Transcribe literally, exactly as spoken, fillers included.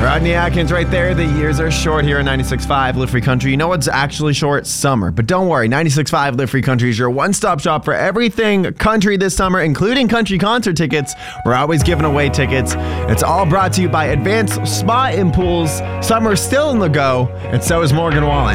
Rodney Atkins right there. The years are short here on ninety-six point five Live Free Country. You know what's actually short? Summer. But don't worry, ninety-six point five Live Free Country is your one-stop shop for everything country this summer, including country concert tickets. We're always giving away tickets. It's all brought to you by Advanced Spa and Pools. Summer's still in the go, and so is Morgan Wallen.